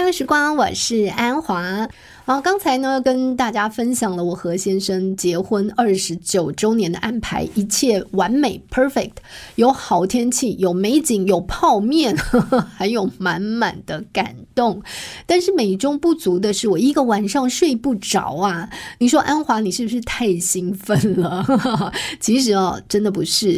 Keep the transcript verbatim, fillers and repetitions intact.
乐时光，我是安华。好，刚才呢跟大家分享了我和先生结婚二十九周年的安排，一切完美 perfect， 有好天气，有美景，有泡面，呵呵，还有满满的感动。但是美中不足的是，我一个晚上睡不着啊！你说安华，你是不是太兴奋了？呵呵，其实哦，真的不是。